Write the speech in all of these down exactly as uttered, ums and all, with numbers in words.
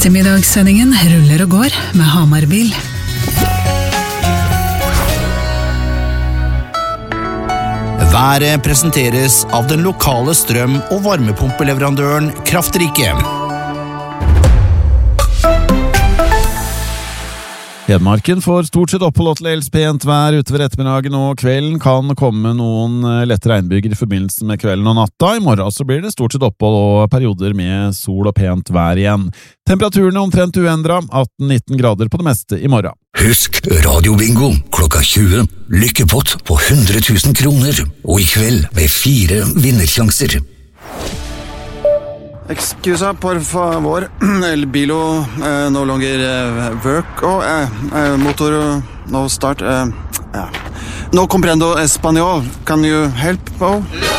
Ettermiddagssendingen ruller og går med Hamarbil. Været presenteres av den lokale strøm- og varmepumpeleverandøren Kraftrike. Hedmarken får stort sett opphold til dels pent vær utover ettermiddagen, og kvelden kan komme noen lette regnbyger i forbindelse med kvelden og natta. I morgen så blir det stort sett opphold og perioder med sol og pent vær igjen. Temperaturen er omtrent uendret, atten til nitten grader på det meste i morgen. Husk radiobingo klokka tjue. Lykkepott på hundre tusen kroner, og i kveld med fire vinnersjanser. Excusa, por favor. El bilo eh, no longer eh, work. Oh, eh, eh, motor no start. Eh, ja. No comprendo español. Can you help? Oh?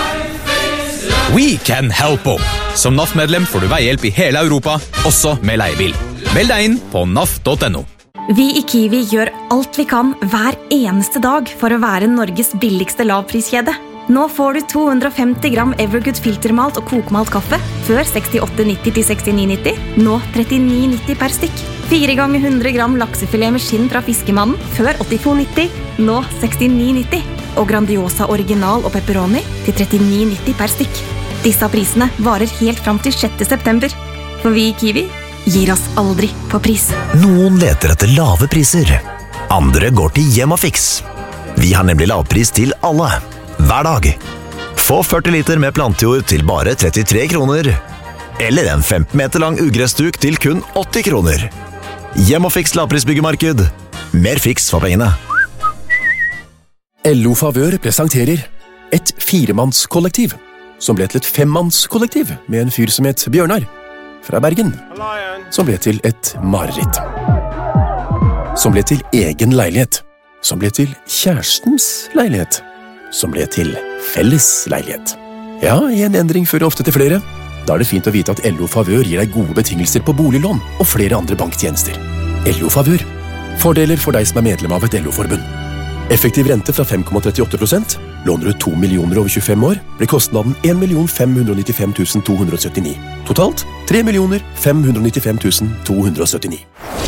We can help. Som N A F-medlem får du veihjelp i hele Europa, også med leiebil. Meld deg inn på N A F punktum no. Vi i Kiwi gjør alt vi kan hver eneste dag for å være Norges billigste lavpriskjede. Nå får du to hundre og femti gram Evergood filtermalt og kokmalt kaffe, før sekstiåtte nitti til sekstini nitti, nå trettini nitti per stykk. Fire ganger hundre gram laksefilet med skinn fra fiskemannen, før åttito nitti, nå sekstini nitti. Og Grandiosa original og pepperoni til trettini nitti per stykk. Disse prisene varer helt fram til sjette september. For vi i Kiwi gir oss aldri på pris. Noen leter etter lave priser. Andre går til Hjemmafix. Vi har nemlig lavpris til alle. Hver dag. Få førti liter med plantjord til bare trettitre kroner. Eller en femten meter lang ugressduk til kun åtti kroner. Hjemmafix lavprisbyggemarked. Mer fiks for pengene. L O Favør presenterer et firemannskollektiv, som ble til et femmannskollektiv med en fyr som het Bjørnar, fra Bergen, som ble til et mareritt. Som ble til egen leilighet. Som ble til kjærestens leilighet. Som ble til felles leilighet. Ja, en endring fører ofte til flere. Da er det fint å vite at L O Favør gir deg gode betingelser på boliglån og flere andre banktjenester. L O Favør. Fordeler for deg som er medlem av et L O-forbund. Effektiv rente fra fem komma trettiåtte prosent. Låner du to millioner over tjuefem år, blir kostnaden en million fem hundre og nittifem tusen to hundre og syttini. Totalt tre millioner fem hundre og nittifem tusen to hundre og syttini.